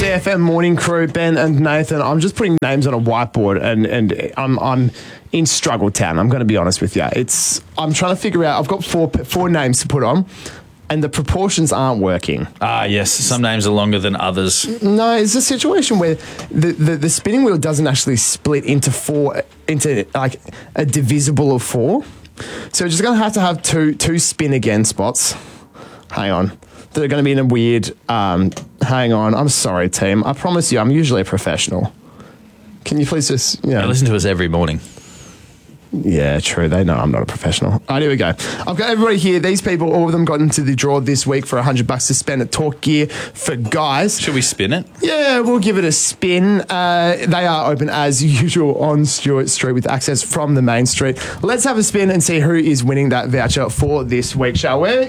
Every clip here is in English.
CFM morning crew, Ben and Nathan. I'm just putting names on a whiteboard, and I'm in struggle town. I'm going to be honest with you. I'm trying to figure out. I've got four names to put on, and the proportions aren't working. Ah, yes. Some names are longer than others. No, it's a situation where the spinning wheel doesn't actually split into like a divisible of 4. So we're just going to have two spin again spots. Hang on. They're going to be in a weird... hang on. I'm sorry, team. I promise you, I'm usually a professional. Can you please just... They listen to us every morning. Yeah, true. They know I'm not a professional. All right, here we go. I've got everybody here. These people, all of them got into the draw this week for $100 to spend at Talk Gear for guys. Should we spin it? Yeah, we'll give it a spin. They are open as usual on Stewart Street with access from the main street. Let's have a spin and see who is winning that voucher for this week, shall we?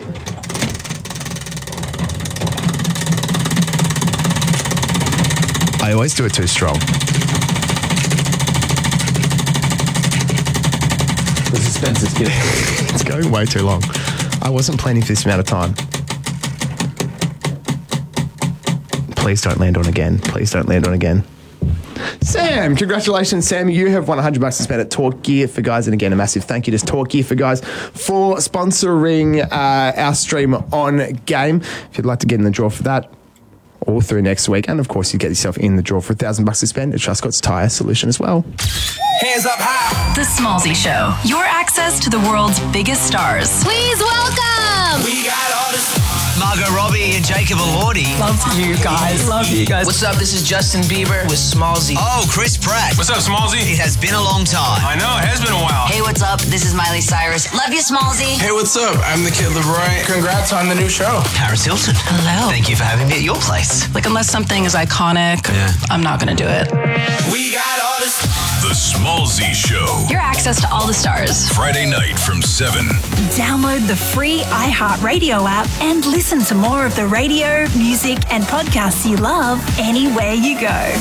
I always do it too strong. The suspense is killing. It's going way too long. I wasn't planning for this amount of time. Please don't land on again. Please don't land on again. Sam, congratulations, Sam. You have won $100 to spend at Talk Gear for Guys. And again, a massive thank you to Talk Gear for Guys for sponsoring our stream on Game. If you'd like to get in the draw for that, all through next week. And of course, you get yourself in the draw for $1,000 to spend at Truscott's Tyre Solution as well. Hands up high. The Smallzy Show. Your access to the world's biggest stars. Please welcome. We got all this. Margot Robbie and Jacob Elordi. Love you guys. Love you guys. What's up? This is Justin Bieber with Smallzy. Oh, Chris Pratt. What's up, Smallzy? It has been a long time. I know, it has been a while. Hey, what's up? This is Miley Cyrus. Love you, Smallzy. Hey, what's up? I'm the Kid Leroy. Congrats on the new show. Paris Hilton. Hello. Thank you for having me at your place. Like, unless something is iconic, I'm not going to do it. We got all this. The Smallzy Show. Your access to all the stars. Friday night from 7. Download the free iHeartRadio app and listen to more of the radio, music, and podcasts you love anywhere you go.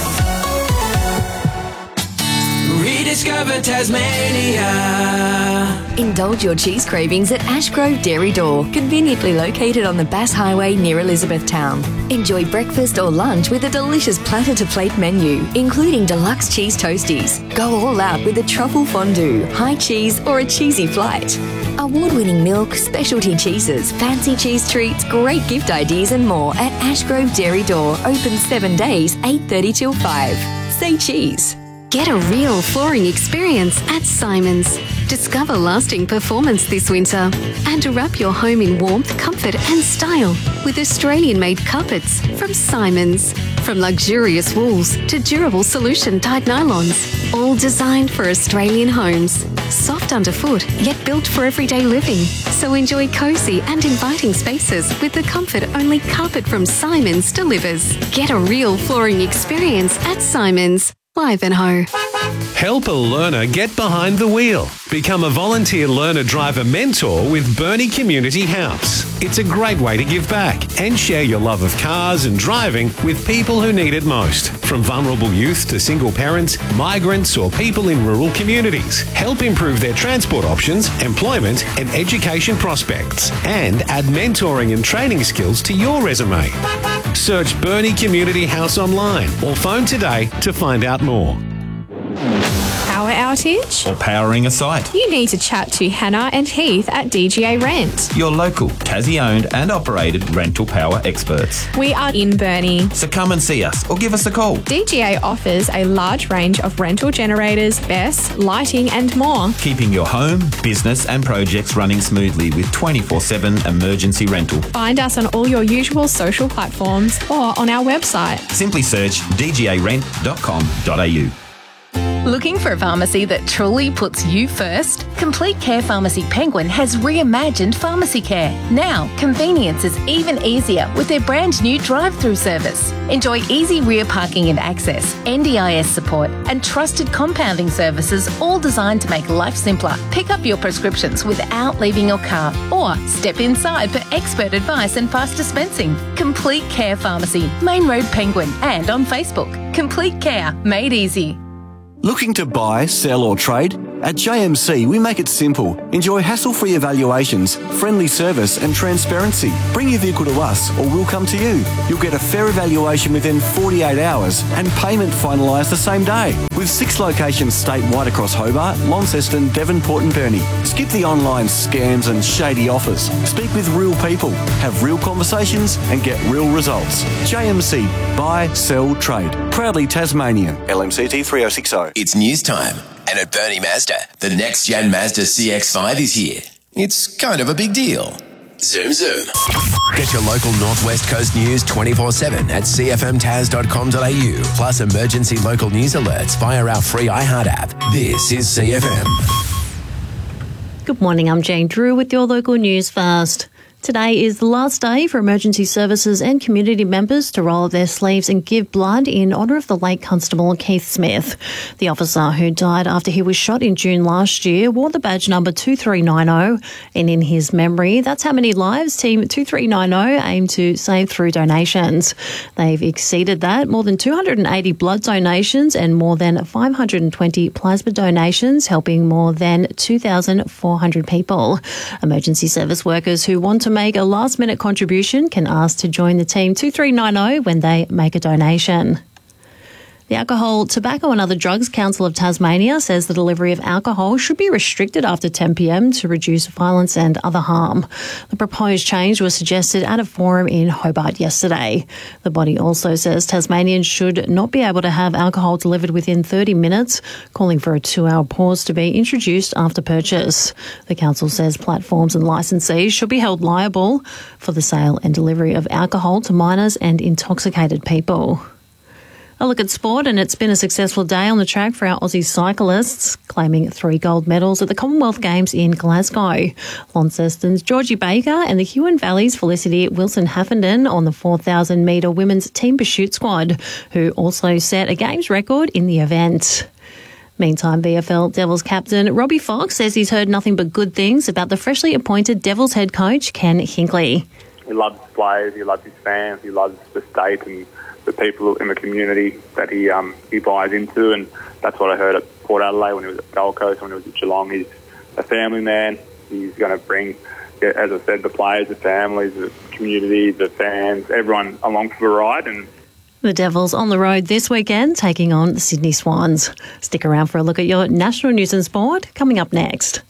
Rediscover Tasmania. Indulge your cheese cravings at Ashgrove Dairy Door, conveniently located on the Bass Highway near Elizabethtown. Enjoy breakfast or lunch with a delicious platter-to-plate menu, including deluxe cheese toasties. Go all out with a truffle fondue, high cheese, or a cheesy flight. Award-winning milk, specialty cheeses, fancy cheese treats, great gift ideas and more at Ashgrove Dairy Door, open 7 days, 8:30 till 5. Say cheese. Get a real flooring experience at Simons. Discover lasting performance this winter and wrap your home in warmth, comfort and style with Australian-made carpets from Simons. From luxurious wools to durable solution-dyed nylons, all designed for Australian homes. Soft underfoot, yet built for everyday living. So enjoy cosy and inviting spaces with the comfort only carpet from Simons delivers. Get a real flooring experience at Simons. Ivanhoe. Help a learner get behind the wheel. Become a volunteer learner driver mentor with Burnie Community House. It's a great way to give back and share your love of cars and driving with people who need it most. From vulnerable youth to single parents, migrants or people in rural communities. Help improve their transport options, employment and education prospects. And add mentoring and training skills to your resume. Search Burnie Community House online or phone today to find out more. Power outage? Or powering a site? You need to chat to Hannah and Heath at DGA Rent. Your local, Tassie-owned and operated rental power experts. We are in Burnie. So come and see us or give us a call. DGA offers a large range of rental generators, BESS, lighting and more. Keeping your home, business and projects running smoothly with 24/7 emergency rental. Find us on all your usual social platforms or on our website. Simply search dgarent.com.au. Looking for a pharmacy that truly puts you first? Complete Care Pharmacy Penguin has reimagined pharmacy care. Now, convenience is even easier with their brand new drive-through service. Enjoy easy rear parking and access, NDIS support, and trusted compounding services, all designed to make life simpler. Pick up your prescriptions without leaving your car, or step inside for expert advice and fast dispensing. Complete Care Pharmacy, Main Road Penguin, and on Facebook. Complete Care, made easy. Looking to buy, sell or trade? At JMC, we make it simple. Enjoy hassle-free evaluations, friendly service and transparency. Bring your vehicle to us or we'll come to you. You'll get a fair evaluation within 48 hours and payment finalised the same day. With 6 locations statewide across Hobart, Launceston, Devonport and Burnie. Skip the online scams and shady offers. Speak with real people, have real conversations and get real results. JMC, buy, sell, trade. Proudly Tasmanian. LMCT 3060. It's news time. And at Burnie Mazda, the next-gen Mazda CX-5 is here. It's kind of a big deal. Zoom, zoom. Get your local Northwest Coast news 24/7 at cfmtas.com.au. Plus emergency local news alerts via our free iHeart app. This is CFM. Good morning, I'm Jane Drew with your local news first. Today is the last day for emergency services and community members to roll up their sleeves and give blood in honour of the late Constable Keith Smith. The officer who died after he was shot in June last year wore the badge number 2390, and in his memory, that's how many lives Team 2390 aim to save through donations. They've exceeded that, more than 280 blood donations and more than 520 plasma donations, helping more than 2,400 people. Emergency service workers who want to make a last-minute contribution can ask to join the Team 2390 when they make a donation. The Alcohol, Tobacco and Other Drugs Council of Tasmania says the delivery of alcohol should be restricted after 10 p.m. to reduce violence and other harm. The proposed change was suggested at a forum in Hobart yesterday. The body also says Tasmanians should not be able to have alcohol delivered within 30 minutes, calling for a 2-hour pause to be introduced after purchase. The council says platforms and licensees should be held liable for the sale and delivery of alcohol to minors and intoxicated people. A look at sport, and it's been a successful day on the track for our Aussie cyclists, claiming 3 gold medals at the Commonwealth Games in Glasgow. Launceston's Georgie Baker and the Huon Valley's Felicity Wilson-Haffenden on the 4,000 metre women's team pursuit squad, who also set a Games record in the event. Meantime, VFL Devils captain Robbie Fox says he's heard nothing but good things about the freshly appointed Devils head coach Ken Hinkley. He loves his players, he loves his fans, he loves the state and the people in the community that he buys into, and that's what I heard at Port Adelaide when he was at Gold Coast, when he was at Geelong. He's a family man. He's going to bring, as I said, the players, the families, the community, the fans, everyone along for the ride. And the Devils on the road this weekend, taking on the Sydney Swans. Stick around for a look at your national news and sport coming up next.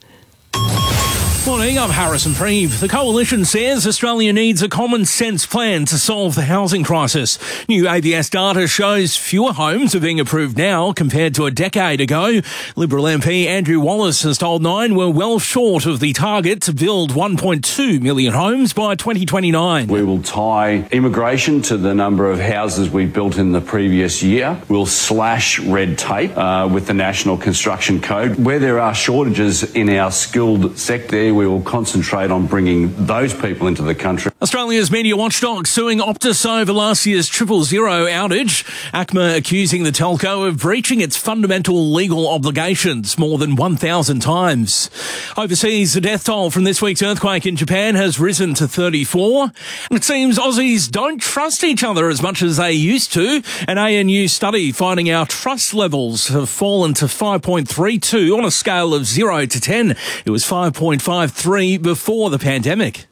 Morning, I'm Harrison Preeve. The Coalition says Australia needs a common sense plan to solve the housing crisis. New ABS data shows fewer homes are being approved now compared to a decade ago. Liberal MP Andrew Wallace has told Nine we're well short of the target to build 1.2 million homes by 2029. We will tie immigration to the number of houses we built in the previous year. We'll slash red tape with the National Construction Code. Where there are shortages in our skilled sector, we will concentrate on bringing those people into the country. Australia's media watchdog suing Optus over last year's 000 outage. ACMA accusing the telco of breaching its fundamental legal obligations more than 1,000 times. Overseas, the death toll from this week's earthquake in Japan has risen to 34. And it seems Aussies don't trust each other as much as they used to. An ANU study finding our trust levels have fallen to 5.32 on a scale of 0 to 10. It was 5.53 before the pandemic.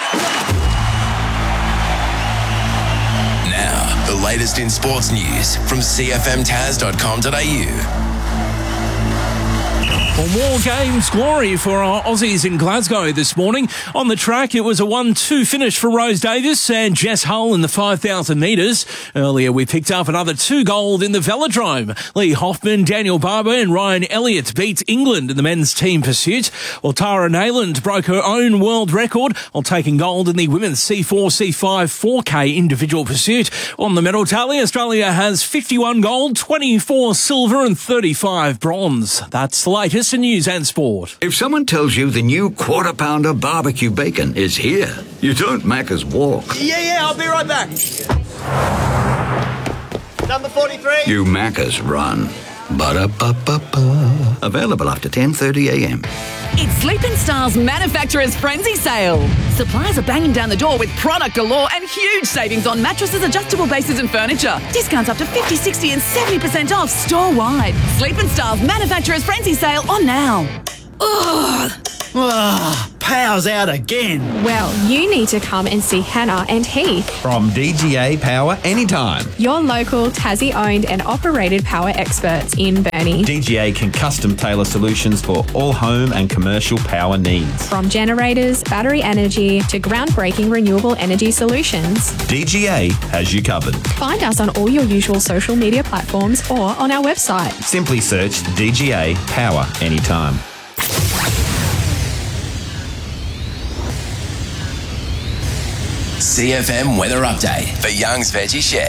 Now, the latest in sports news from cfmtas.com.au. For more Games glory for our Aussies in Glasgow this morning. On the track, it was a 1-2 finish for Rose Davis and Jess Hull in the 5,000 metres. Earlier, we picked up another 2 gold in the velodrome. Lee Hoffman, Daniel Barber and Ryan Elliott beat England in the men's team pursuit, while Tara Nayland broke her own world record while taking gold in the women's C4, C5, 4K individual pursuit. On the medal tally, Australia has 51 gold, 24 silver and 35 bronze. That's the latest in news and sport. If someone tells you the new Quarter Pounder barbecue bacon is here, you don't Macca's walk. Yeah, I'll be right back. Number 43. You Macca's run. Ba-da-ba-ba-ba. Now available after 10:30am. It's Sleeping Styles Manufacturer's Frenzy Sale. Suppliers are banging down the door with product galore and huge savings on mattresses, adjustable bases and furniture. Discounts up to 50, 60 and 70% off store-wide. Sleeping Styles Manufacturer's Frenzy Sale on now. Ugh. Power's out again. Well, you need to come and see Hannah and Heath, From DGA Power Anytime. your local Tassie-owned and operated power experts in Burnie. DGA can custom tailor solutions for all home and commercial power needs. From generators, battery energy to groundbreaking renewable energy solutions. DGA has you covered. Find us on all your usual social media platforms or on our website. Simply search DGA Power Anytime. CFM weather update for Young's Veggie Shed.